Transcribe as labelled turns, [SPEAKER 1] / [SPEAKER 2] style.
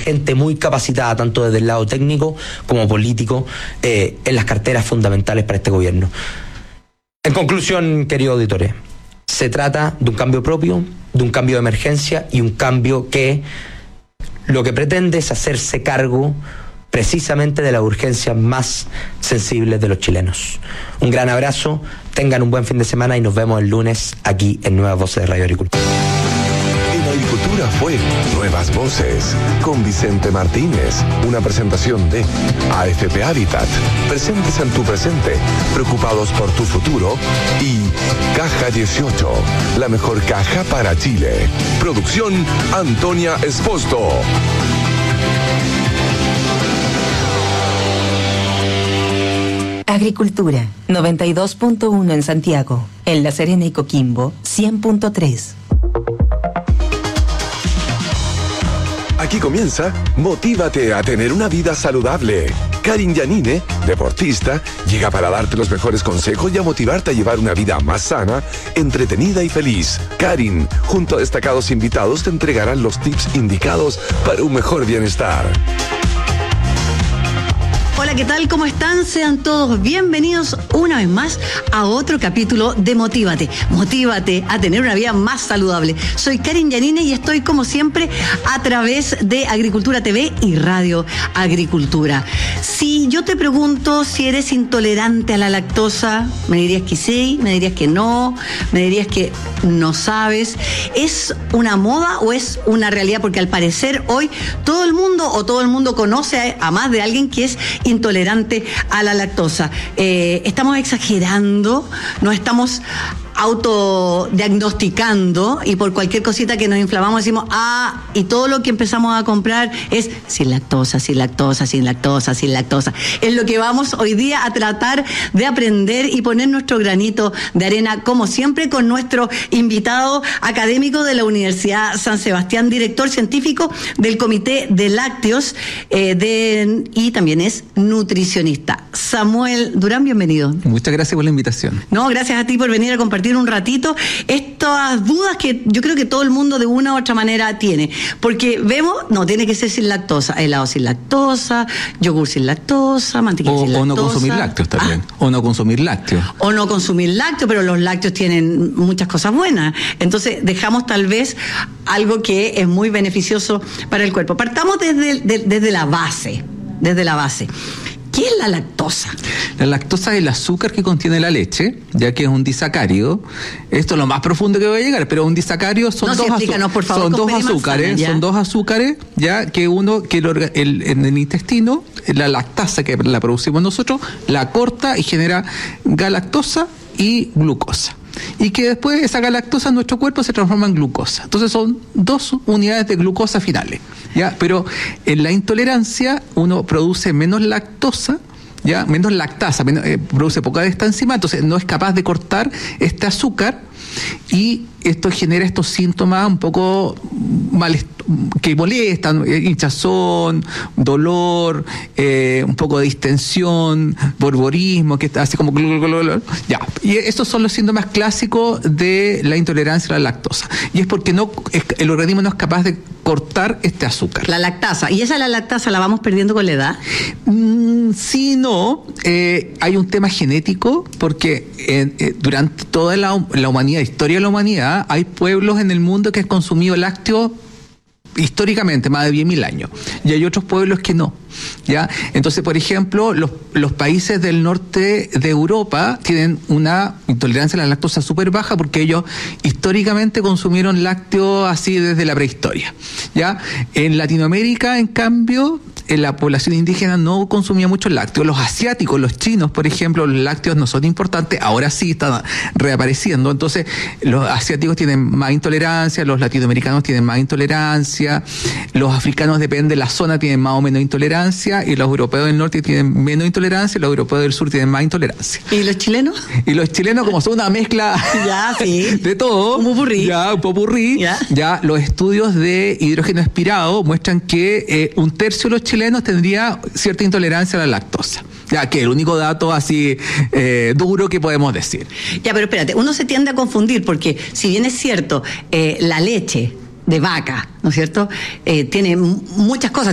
[SPEAKER 1] gente muy capacitada, tanto desde el lado técnico como político, en las carteras fundamentales para este gobierno. En conclusión, queridos auditores, se trata de un cambio propio, de un cambio de emergencia y un cambio que lo que pretende es hacerse cargo precisamente de las urgencias más sensibles de los chilenos. Un gran abrazo, tengan un buen fin de semana y nos vemos el lunes aquí en Nuevas Voces de Radio Agricultura.
[SPEAKER 2] En Agricultura fue Nuevas Voces con Vicente Martínez, una presentación de AFP Habitat, presentes en tu presente, preocupados por tu futuro, y Caja 18, la mejor caja para Chile. Producción Antonia Esposto.
[SPEAKER 3] Agricultura, 92.1 en Santiago, en La Serena y Coquimbo, 100.3.
[SPEAKER 2] Aquí comienza Motívate a tener una vida saludable. Karin Yanine, deportista, llega para darte los mejores consejos y a motivarte a llevar una vida más sana, entretenida y feliz. Karin, junto a destacados invitados, te entregarán los tips indicados para un mejor bienestar.
[SPEAKER 4] Hola, ¿qué tal? ¿Cómo están? Sean todos bienvenidos una vez más a otro capítulo de Motívate. Motívate a tener una vida más saludable. Soy Karin Yanine y estoy como siempre a través de Agricultura TV y Radio Agricultura. Si yo te pregunto si eres intolerante a la lactosa, me dirías que sí, me dirías que no, me dirías que no sabes. ¿Es una moda o es una realidad? Porque al parecer hoy todo el mundo conoce a más de alguien que es intolerante a la lactosa. Estamos exagerando, no estamos autodiagnosticando y por cualquier cosita que nos inflamamos decimos, y todo lo que empezamos a comprar es sin lactosa, sin lactosa, sin lactosa, sin lactosa. Es lo que vamos hoy día a tratar de aprender y poner nuestro granito de arena, como siempre, con nuestro invitado académico de la Universidad San Sebastián, director científico del Comité de Lácteos y también es nutricionista. Samuel Durán, bienvenido.
[SPEAKER 5] Muchas gracias por la invitación.
[SPEAKER 4] No, gracias a ti por venir a compartir un ratito estas dudas que yo creo que todo el mundo de una u otra manera tiene, porque vemos, no, tiene que ser sin lactosa, helado sin lactosa, yogur sin lactosa, mantequilla sin lactosa.
[SPEAKER 5] O no consumir lácteos también, o no consumir lácteos.
[SPEAKER 4] O no consumir lácteos, pero los lácteos tienen muchas cosas buenas, entonces dejamos tal vez algo que es muy beneficioso para el cuerpo. Partamos desde la base, ¿Qué es la lactosa?
[SPEAKER 5] La lactosa es el azúcar que contiene la leche, ya que es un disacárido. Esto es lo más profundo que voy a llegar, pero un disacárido son dos azúcares, ya que en el intestino, la lactasa que la producimos nosotros, la corta y genera galactosa y glucosa. Y que después esa galactosa en nuestro cuerpo se transforma en glucosa. Entonces son 2 unidades de glucosa finales, ¿ya? Pero en la intolerancia uno produce menos lactosa, ¿ya? Menos lactasa, produce poca de esta enzima, entonces no es capaz de cortar este azúcar y esto genera estos síntomas un poco que molestan, hinchazón, dolor, un poco de distensión, borborismo, que está así como ya. Y estos son los síntomas clásicos de la intolerancia a la lactosa. Y es porque el organismo no es capaz de cortar este azúcar.
[SPEAKER 4] La lactasa. ¿Y la lactasa la vamos perdiendo con la edad?
[SPEAKER 5] Sí, no. Hay un tema genético, porque durante toda la humanidad, historia de la humanidad, hay pueblos en el mundo que han consumido lácteos históricamente más de 10.000 años, y hay otros pueblos que no, ¿ya? Entonces, por ejemplo, los países del norte de Europa tienen una intolerancia a la lactosa súper baja porque ellos históricamente consumieron lácteos así desde la prehistoria, ¿ya? En Latinoamérica, en cambio, la población indígena no consumía mucho lácteos. Los asiáticos, los chinos, por ejemplo, los lácteos no son importantes, ahora sí están reapareciendo. Entonces, los asiáticos tienen más intolerancia, los latinoamericanos tienen más intolerancia, los africanos, depende de la zona, tienen más o menos intolerancia, y los europeos del norte tienen menos intolerancia, y los europeos del sur tienen más intolerancia.
[SPEAKER 4] ¿Y los chilenos?
[SPEAKER 5] Y los chilenos, como son una mezcla de todo, un popurrí, ya los estudios de hidrógeno expirado muestran que un tercio de los chilenos tendría cierta intolerancia a la lactosa. Ya que el único dato así duro que podemos decir.
[SPEAKER 4] Ya, pero espérate, uno se tiende a confundir porque si bien es cierto, la leche de vaca, ¿no es cierto? Tiene muchas cosas.